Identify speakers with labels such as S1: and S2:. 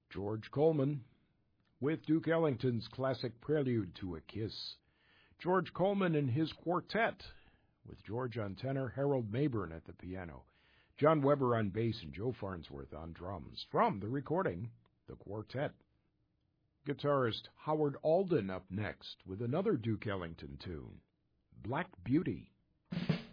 S1: George Coleman with Duke Ellington's classic Prelude to a Kiss. George Coleman and his quartet, with George on tenor, Harold Mayburn at the piano, John Weber on bass, and Joe Farnsworth on drums. From the recording, The Quartet. Guitarist Howard Alden up next with another Duke Ellington tune, Black Beauty.